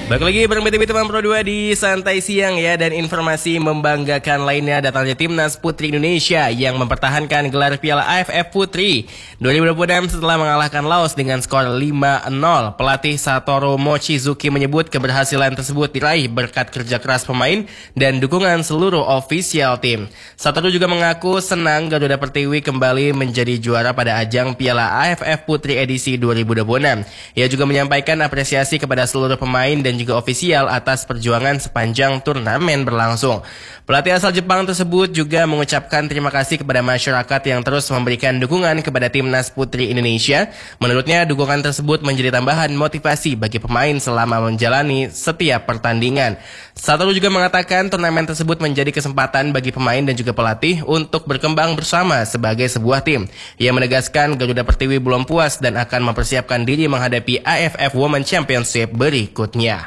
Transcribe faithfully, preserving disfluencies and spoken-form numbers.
Balik lagi bareng B T B Teman Pro dua di Santai Siang ya. Dan informasi membanggakan lainnya datangnya Timnas Putri Indonesia yang mempertahankan gelar Piala A F F Putri dua ribu dua puluh enam setelah mengalahkan Laos dengan skor lima nol. Pelatih Satoru Mochizuki menyebut keberhasilan tersebut diraih berkat kerja keras pemain dan dukungan seluruh official tim. Satoru juga mengaku senang Garuda Pertiwi kembali menjadi juara pada ajang Piala A F F Putri edisi dua ribu dua puluh enam. Ia juga menyampaikan apresiasi kepada seluruh pemain dan juga ofisial atas perjuangan sepanjang turnamen berlangsung. Pelatih asal Jepang tersebut juga mengucapkan terima kasih kepada masyarakat yang terus memberikan dukungan kepada Timnas Putri Indonesia. Menurutnya dukungan tersebut menjadi tambahan motivasi bagi pemain selama menjalani setiap pertandingan. Satoru juga mengatakan turnamen tersebut menjadi kesempatan bagi pemain dan juga pelatih untuk berkembang bersama sebagai sebuah tim. Ia menegaskan Garuda Pertiwi belum puas dan akan mempersiapkan diri menghadapi A F F Women Championship berikutnya.